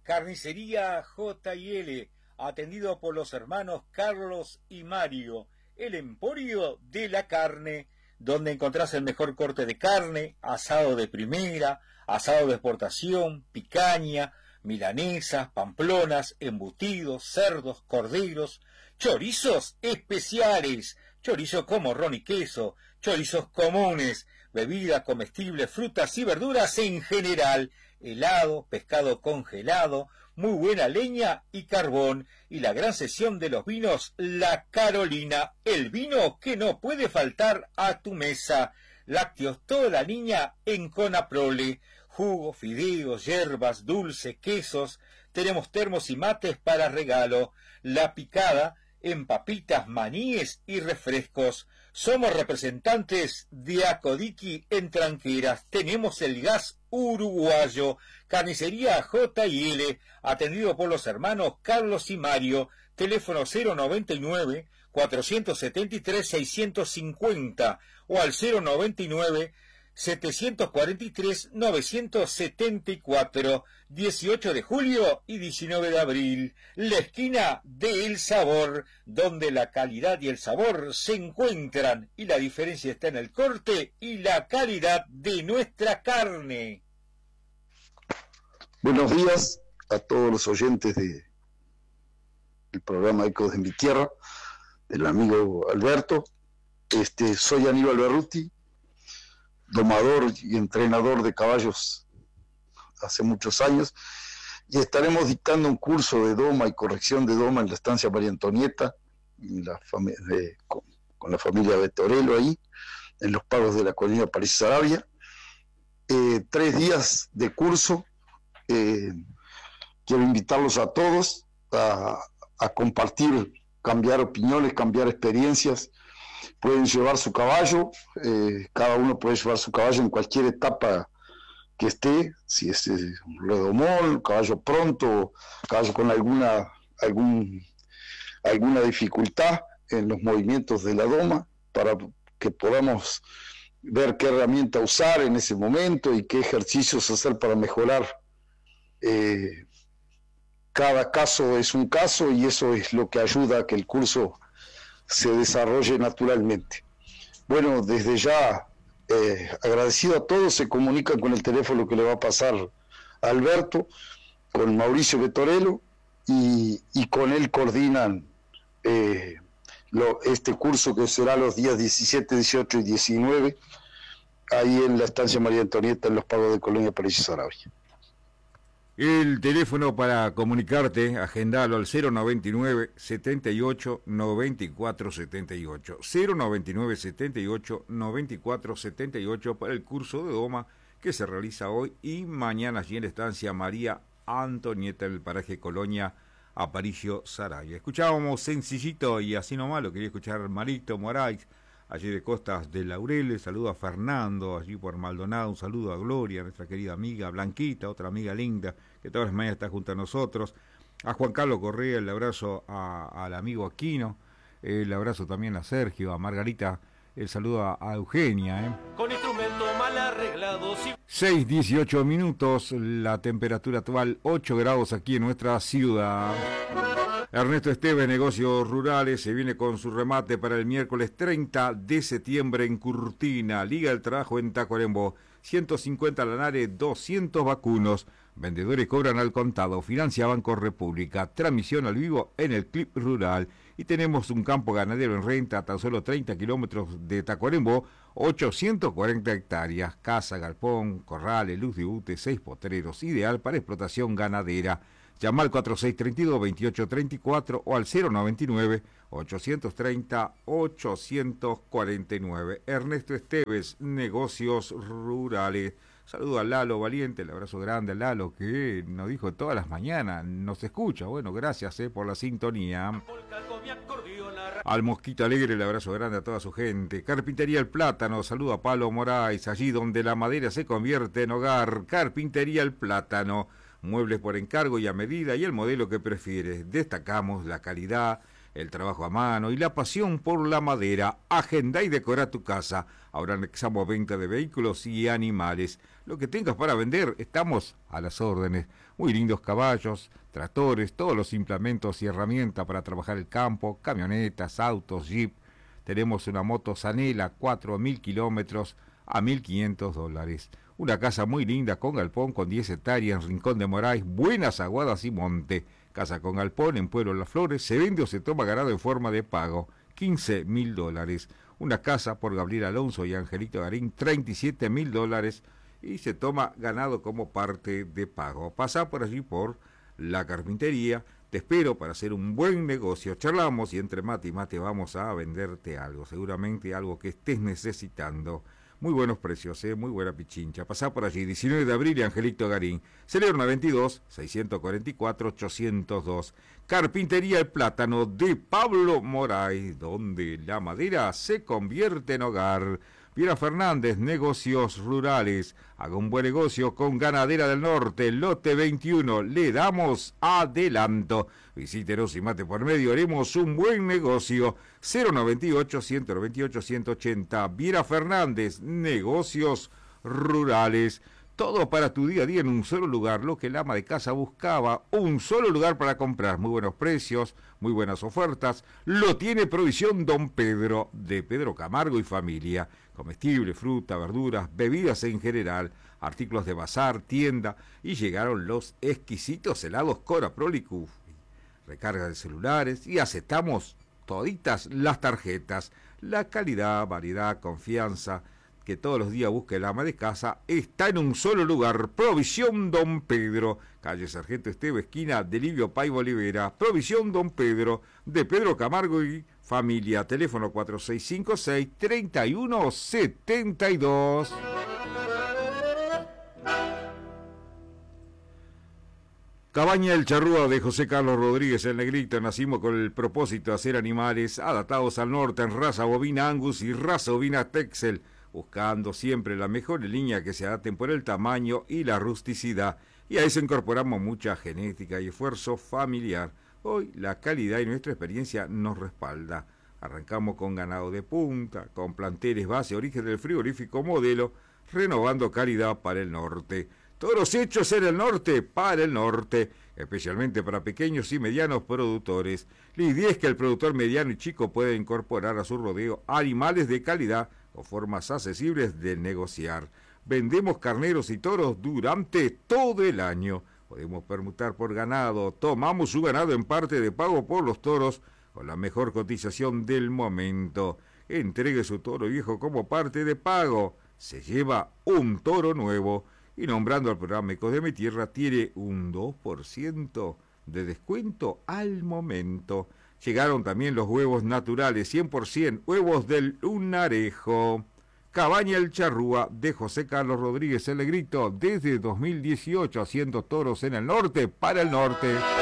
Carnicería J&L, atendido por los hermanos Carlos y Mario, el emporio de la carne, donde encontrás el mejor corte de carne, asado de primera, asado de exportación, picaña, milanesas, pamplonas, embutidos, cerdos, corderos, chorizos especiales, chorizo con morrón y queso, chorizos comunes, bebida comestible, frutas y verduras en general, helado, pescado congelado, muy buena leña y carbón, y la gran sesión de los vinos La Carolina, el vino que no puede faltar a tu mesa. Lácteos toda la línea en Conaprole, jugo, fideos, hierbas, dulce, quesos, tenemos termos y mates para regalo, La Picada, en papitas, maníes y refrescos. Somos representantes de Acodiqui en Tranqueras. Tenemos el gas uruguayo. Carnicería J&L, atendido por los hermanos Carlos y Mario. Teléfono 099 473 650 o al 099 743 974, 18 de julio y 19 de abril, la esquina del sabor, donde la calidad y el sabor se encuentran, y la diferencia está en el corte y la calidad de nuestra carne. Buenos días a todos los oyentes del programa Ecos de mi Tierra, del amigo Alberto. Soy Aníbal Berruti, domador y entrenador de caballos hace muchos años, y estaremos dictando un curso de doma y corrección de doma en la estancia María Antonieta, con la familia Betorelo ahí, en los pagos de la colonia París Saravia. 3 días de curso. Quiero invitarlos a todos a compartir, cambiar opiniones, cambiar experiencias. Pueden llevar su caballo, cada uno puede llevar su caballo en cualquier etapa que esté, si es un redomón, caballo pronto, caballo con alguna dificultad en los movimientos de la doma, para que podamos ver qué herramienta usar en ese momento y qué ejercicios hacer para mejorar. Cada caso es un caso, y eso es lo que ayuda a que el curso se desarrolle naturalmente. Bueno, desde ya agradecido a todos. Se comunican con el teléfono que le va a pasar a Alberto, con Mauricio Betorelo, y con él coordinan este curso, que será los días 17, 18 y 19, ahí en la estancia María Antonieta, en los pagos de Colonia París Saravia. El teléfono para comunicarte, agendalo al 099 78 94 78, 099 78 94 78 para el curso de doma que se realiza hoy y mañana allí en la estancia María Antonieta, en el paraje Colonia Aparicio Saravia. Escuchábamos sencillito y así nomás, lo quería escuchar Marito Moraes, allí de Costas de Laureles. Saludo a Fernando, allí por Maldonado, un saludo a Gloria, nuestra querida amiga Blanquita, otra amiga linda, que todas las mañanas está junto a nosotros, a Juan Carlos Correa, el abrazo al amigo Aquino, el abrazo también a Sergio, a Margarita, el saludo a Eugenia. Con instrumento mal arreglado. 6:18 minutos, la temperatura actual 8 grados aquí en nuestra ciudad. Ernesto Esteves, Negocios Rurales, se viene con su remate para el miércoles 30 de septiembre en Curtina. Liga del Trabajo en Tacuarembó, 150 lanares, 200 vacunos. Vendedores cobran al contado. Financia Banco República. Transmisión al vivo en el Club Rural. Y tenemos un campo ganadero en renta a tan solo 30 kilómetros de Tacuarembó, 840 hectáreas. Casa, galpón, corrales, luz de UTE, 6 potreros. Ideal para explotación ganadera. Llama al 4632-2834 o al 099-830-849. Ernesto Esteves, Negocios Rurales. Saludo a Lalo Valiente, el abrazo grande a Lalo, que nos dijo todas las mañanas, nos escucha. Bueno, gracias por la sintonía. Al Mosquito Alegre, el abrazo grande a toda su gente. Carpintería El Plátano, saludo a Pablo Moraes, allí donde la madera se convierte en hogar. Carpintería El Plátano, muebles por encargo y a medida y el modelo que prefieres. Destacamos la calidad, el trabajo a mano y la pasión por la madera. Agenda y decora tu casa. Ahora anexamos venta de vehículos y animales. Lo que tengas para vender, estamos a las órdenes. Muy lindos caballos, tractores, todos los implementos y herramientas para trabajar el campo, camionetas, autos, jeep. Tenemos una moto Zanela, 4.000 kilómetros a $1.500. Una casa muy linda con galpón con 10 hectáreas en Rincón de Moraes, buenas aguadas y monte. Casa con galpón en Pueblo Las Flores, se vende o se toma ganado en forma de pago, $15.000. Una casa por Gabriel Alonso y Angelito Garín, $37.000 y se toma ganado como parte de pago. Pasa por allí por la carpintería, te espero para hacer un buen negocio. Charlamos y entre mate y mate vamos a venderte algo, seguramente algo que estés necesitando. Muy buenos precios, muy buena pichincha. Pasá por allí, 19 de abril y Angelito Garín. Celerna 22, 644, 802. Carpintería El Plátano de Pablo Moraes, donde la madera se convierte en hogar. Viera Fernández, negocios rurales. Haga un buen negocio con Ganadera del Norte, lote 21. Le damos adelanto. Visítenos y mate por medio, haremos un buen negocio. 098-198-180. Viera Fernández, negocios rurales. Todo para tu día a día en un solo lugar, lo que el ama de casa buscaba, un solo lugar para comprar, muy buenos precios, muy buenas ofertas, lo tiene Provisión Don Pedro, de Pedro Camargo y familia, comestible, fruta, verduras, bebidas en general, artículos de bazar, tienda, y llegaron los exquisitos helados Cora Prolicu, recarga de celulares, y aceptamos toditas las tarjetas, la calidad, variedad, confianza, que todos los días busca el ama de casa, está en un solo lugar. Provisión Don Pedro, calle Sargento Esteve, esquina de Livio Paiva Olivera. Provisión Don Pedro, de Pedro Camargo y familia. Teléfono 4656-3172. Cabaña El Charrúa de José Carlos Rodríguez el Negrito. Nacimos con el propósito de hacer animales adaptados al norte en raza bovina Angus y raza bovina Texel, buscando siempre la mejor línea que se adapten por el tamaño y la rusticidad. Y a eso incorporamos mucha genética y esfuerzo familiar. Hoy la calidad y nuestra experiencia nos respalda. Arrancamos con ganado de punta, con planteles base origen del frigorífico modelo, renovando calidad para el norte. Todos los hechos en el norte, para el norte, especialmente para pequeños y medianos productores. La idea es que el productor mediano y chico pueda incorporar a su rodeo animales de calidad o formas accesibles de negociar. Vendemos carneros y toros durante todo el año. Podemos permutar por ganado. Tomamos su ganado en parte de pago por los toros con la mejor cotización del momento. Entregue su toro viejo como parte de pago. Se lleva un toro nuevo. Y nombrando al programa Ecos de mi Tierra, tiene un 2% de descuento al momento. Llegaron también los huevos naturales, 100% huevos del Lunarejo. Cabaña El Charrúa de José Carlos Rodríguez el Negrito, desde 2018 haciendo toros en el norte, para el norte.